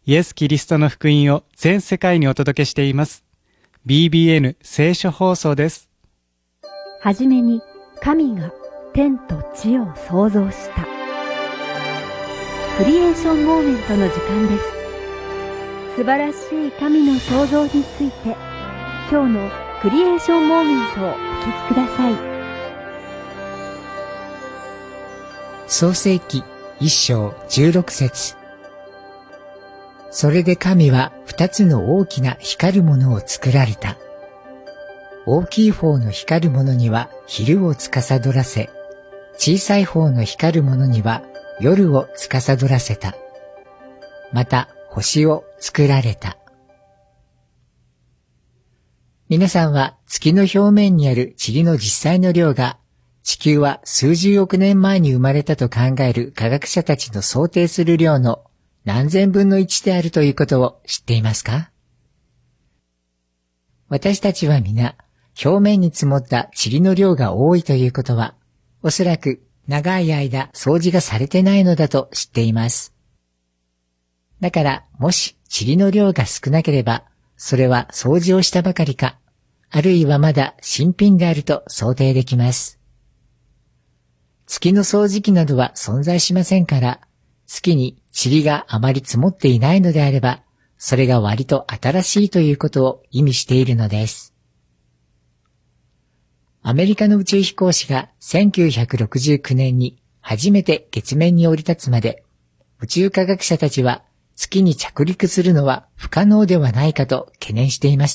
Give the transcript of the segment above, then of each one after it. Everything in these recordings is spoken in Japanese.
イエス・キリストの福音を全世界にお届けしています。BBN 聖書放送です。 はじめに神が天と地を創造した。クリエーションモーメントの時間です。素晴らしい神の創造について、今日のクリエーションモーメントをお聞きください。 創世記1章16節。それで神は2つの大きな光るものを作られた。大きい方の光るものには昼を司らせ、小さい方の光るものには夜を司らせた。また星を作られた。皆さんは月の表面にある塵の実際の量が地球は数十億年前に生まれたと考える科学者たちの想定する量の何千分の1であるということを知っていますか？私たちは皆、表面に積もった塵の量が多いということは、おそらく長い間掃除がされてないのだと知っています。だから、もし塵の量が少なければ、それは掃除をしたばかりか、あるいはまだ新品であると想定できます。月の掃除機などは存在しませんから、月に塵があまり積もっていないのであれば、それが割と新しいということを意味しているのです。アメリカの宇宙飛行士が1969年に初めて月面に降り立つまで、宇宙科学者たちは月に着陸するのは不可能ではないかと懸念していました。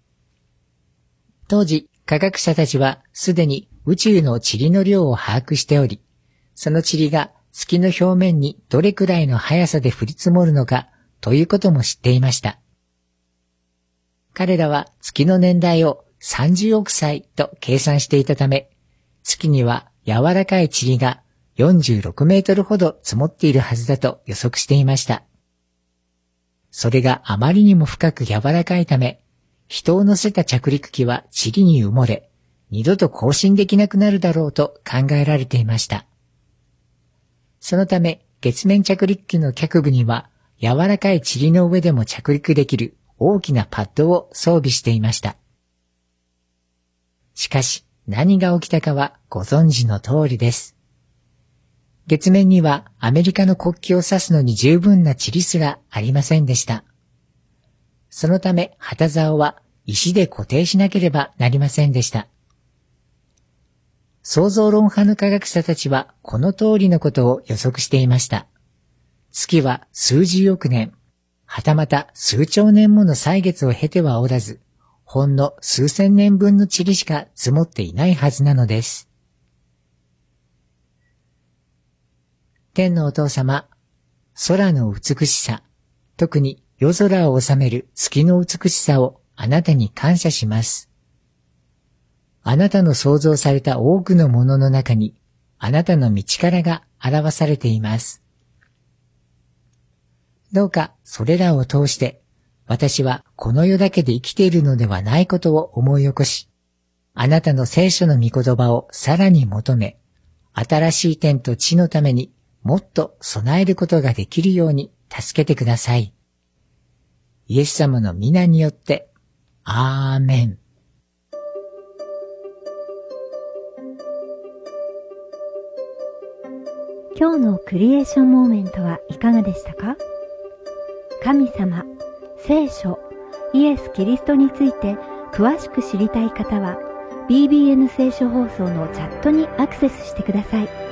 当時、科学者たちはすでに宇宙の塵の量を把握しており、その塵が月の表面にどれくらいの速さで降り積もるのかということも知っていました。彼らは月の年代を30億歳と計算していたため、月には柔らかい塵が46メートルほど積もっているはずだと予測していました。それがあまりにも深く柔らかいため、人を乗せた着陸機は塵に埋もれ、二度と更新できなくなるだろうと考えられていました。そのため、月面着陸機の脚部には柔らかい塵の上でも着陸できる大きなパッドを装備していました。しかし、何が起きたかはご存知の通りです。月面にはアメリカの国旗を指すのに十分な塵すらありませんでした。そのため、旗竿は石で固定しなければなりませんでした。創造論派の科学者たちはこの通りのことを予測していました。月は数十億年、はたまた数兆年もの歳月を経てはおらず、ほんの数千年分の塵しか積もっていないはずなのです。天のお父様、空の美しさ、特に夜空を治める月の美しさをあなたに感謝します。あなたの創造された多くのものの中に、あなたの道からが表されています。どうかそれらを通して、私はこの世だけで生きているのではないことを思い起こし、あなたの聖書の御言葉をさらに求め、新しい天と地のためにもっと備えることができるように助けてください。イエス様の皆によって、アーメン。 今日のクリエーションモーメントはいかがでしたか？神様、聖書、イエス・キリストについて詳しく知りたい方は BBN 聖書放送のチャットにアクセスしてください。